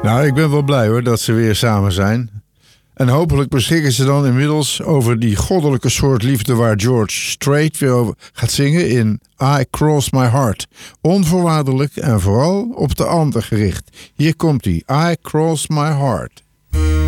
Nou, ik ben wel blij hoor dat ze weer samen zijn. En hopelijk beschikken ze dan inmiddels over die goddelijke soort liefde waar George Strait weer over gaat zingen in I Cross My Heart. Onvoorwaardelijk en vooral op de ander gericht. Hier komt hij, I Cross My Heart.